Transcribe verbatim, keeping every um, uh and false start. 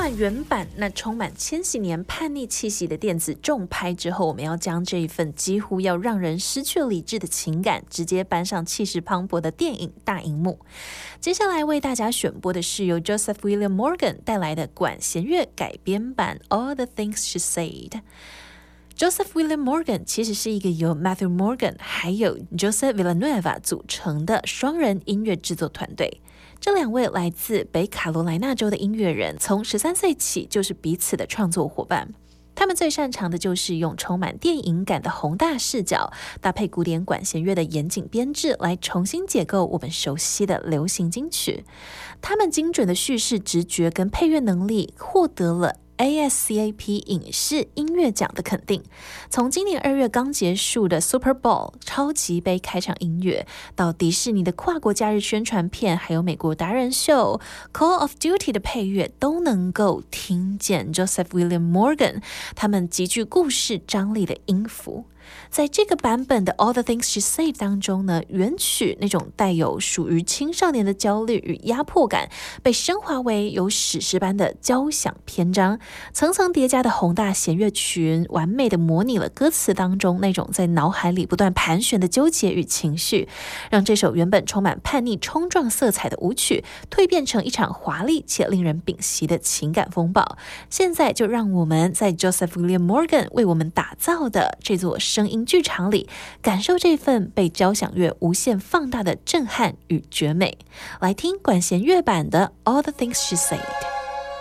完原版那充满千禧年叛逆气息的电子重拍之后，我们要将这一份几乎要让人失去理智的情感直接搬上气势磅礴的电影大荧幕。接下来为大家选播的是由 Joseph William Morgan 带来的管弦乐改编版 All the Things She Said。Joseph William Morgan 其实是一个由 Matthew Morgan 还有 Joseph Villanueva 组成的双人音乐制作团队。这两位来自北卡罗来纳州的音乐人，从十三岁起就是彼此的创作伙伴。他们最擅长的就是用充满电影感的宏大视角，搭配古典管弦乐的严谨编制，来重新解构我们熟悉的流行金曲。他们精准的叙事直觉跟配乐能力，获得了A S C A P 影视音乐奖的肯定。从今年二月刚结束的 Super Bowl 超级杯开场音乐，到迪士尼的跨国假日宣传片，还有美国达人秀 Call of Duty 的配乐，都能够听见 Joseph William Morgan 他们极具故事张力的音符。在这个版本的 All the Things She Said 当中呢，原曲那种带有属于青少年的焦虑与压迫感，被升华为有史诗般的交响篇章，层层叠加的宏大弦乐群，完美的模拟了歌词当中那种在脑海里不断盘旋的纠结与情绪，让这首原本充满叛逆冲撞色彩的舞曲，蜕变成一场华丽且令人屏息的情感风暴。现在就让我们在 Joseph William Morgan 为我们打造的这座声音剧场里，感受这份被交响乐无限放大的震撼与绝美。来听管弦乐版的 All the Things She Said。